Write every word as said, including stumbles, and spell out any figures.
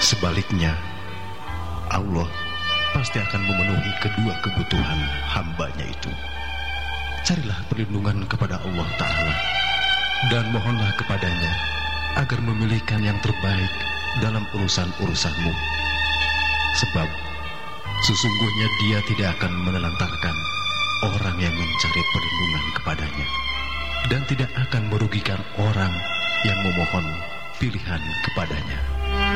Sebaliknya, Allah pasti akan memenuhi kedua kebutuhan hambanya itu. Carilah perlindungan kepada Allah Ta'ala dan mohonlah kepadanya agar memilihkan yang terbaik dalam urusan-urusanmu. Sebab sesungguhnya Dia tidak akan menelantarkan orang yang mencari perlindungan kepadanya, dan tidak akan merugikan orang yang memohon pilihan kepadanya.